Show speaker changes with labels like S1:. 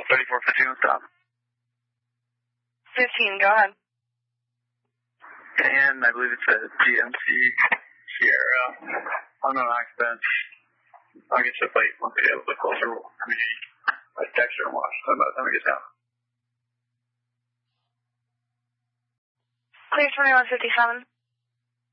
S1: 3450 stop.
S2: 15, go ahead.
S1: And I believe it's a GMC Sierra. Unknown occupant. I'll get you the plate once we get a little bit closer. I mean, I text her and watch by the time we get down.
S2: Clear 2157.